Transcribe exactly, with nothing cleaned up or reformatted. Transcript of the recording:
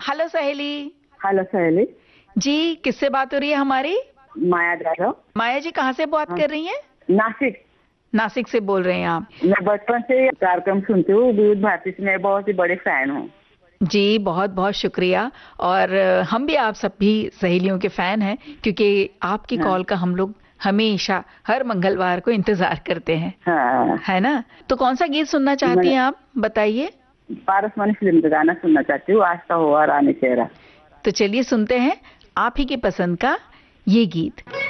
Hello सहेली। Hello सहेली जी, किससे बात हो रही है हमारी? माया जाधव। माया जी कहाँ से बात हाँ। कर रही हैं? नासिक। नासिक से बोल रहे हैं आप? मैं बचपन से कार्यक्रम सुनती हूँ, विविध भारती से मैं बहुत ही बड़े फैन हूँ। जी बहुत बहुत शुक्रिया। और हम भी आप सभी सहेलियों के फैन हैं, क्योंकि आपकी हाँ। कॉल का हम लोग हमेशा हर मंगलवार को इंतजार करते हैं। हाँ। है ना? तो कौन सा गीत सुनना चाहती हैं आप, बताइए। पारसमणि फिल्म का गाना सुनना चाहती हूँ, आस्था हुआ रानी चेहरा। तो चलिए सुनते हैं आप ही की पसंद का ये गीत।